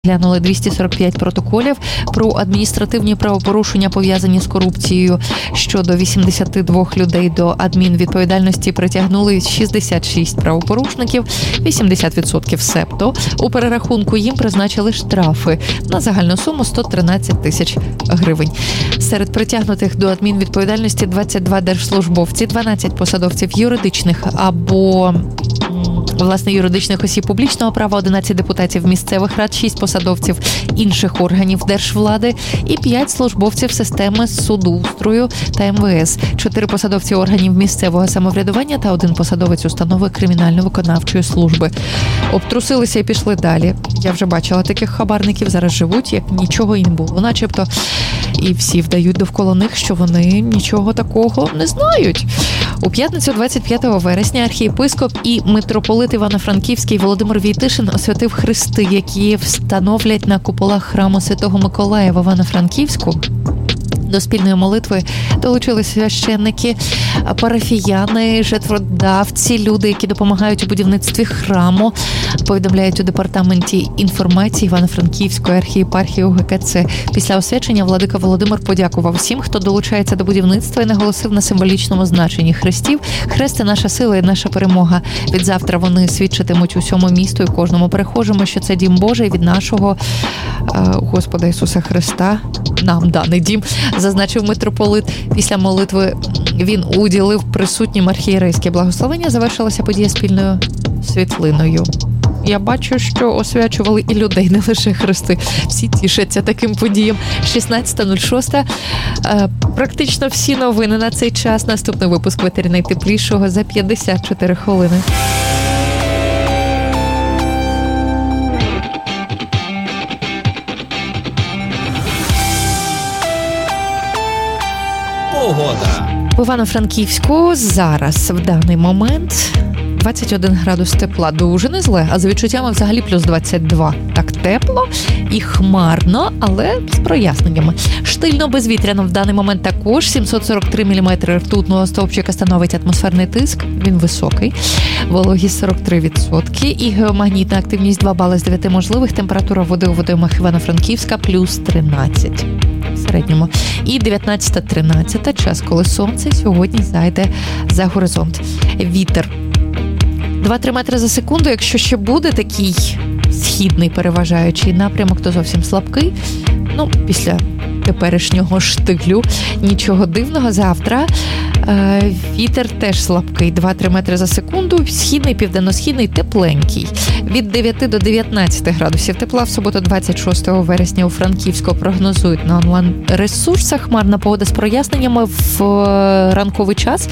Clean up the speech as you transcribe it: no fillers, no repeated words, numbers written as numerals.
Глянули 245 протоколів про адміністративні правопорушення, пов'язані з корупцією. Щодо 82 людей до адмінвідповідальності притягнули 66 правопорушників, 80% себто. У перерахунку їм призначили штрафи на загальну суму 113 тисяч гривень. Серед притягнутих до адмінвідповідальності 22 держслужбовці, 12 посадовців юридичних або юридичних осіб публічного права, 11 депутатів місцевих рад, 6 посадовців інших органів держвлади і 5 службовців системи судоустрою та МВС, 4 посадовці органів місцевого самоврядування та 1 посадовець установи кримінально-виконавчої служби. Обтрусилися і пішли далі. Я вже бачила таких хабарників, зараз живуть, як нічого і не було, начебто. І всі вдають довкола них, що вони нічого такого не знають. У п'ятницю 25 вересня архієпископ і митрополит Івано-Франківський Володимир Війтишин освятив хрести, які встановлять на куполах храму Святого Миколая в Івано-Франківську. До спільної молитви долучилися священники, парафіяни, жертводавці, люди, які допомагають у будівництві храму, повідомляють у департаменті інформації Івано-Франківської архієпархії УГКЦ. Після освячення владика Володимир подякував всім, хто долучається до будівництва і наголосив на символічному значенні хрестів. Хрест – це наша сила і наша перемога. Відзавтра вони свідчитимуть усьому місту і кожному перехожому, що це дім Божий від нашого Господа Ісуса Христа, нам даний дім, зазначив митрополит. Після молитви він уділив присутнім архієрейське благословення. Завершилася подія спільною світлиною. Я бачу, що освячували і людей, не лише хрести. Всі тішаться таким подіям. 16.06. Практично всі новини на цей час. Наступний випуск «Ветері найтеплішого» за 54 хвилини. Погода. В Івано-Франківську зараз, в даний момент, 21 градус тепла. Дуже не зле, а за відчуттями взагалі плюс 22. Так тепло і хмарно, але з проясненнями. Штильно безвітряно в даний момент також. 743 мм ртутного стовпчика становить атмосферний тиск. Він високий. Вологість 43%. І геомагнітна активність 2 бали з 9 можливих. Температура води у водоймах Івано-Франківська плюс 13. В середньому. І 19:13, час, коли сонце сьогодні зайде за горизонт. Вітер 2-3 метри за секунду, якщо ще буде такий східний переважаючий напрямок, то зовсім слабкий. Після теперішнього штилю нічого дивного. Завтра вітер теж слабкий, 2-3 метри за секунду, східний, південно-східний, тепленький. Від 9 до 19 градусів тепла в суботу 26 вересня у Франківську прогнозують на онлайн-ресурсах. Хмарна погода з проясненнями в ранковий час.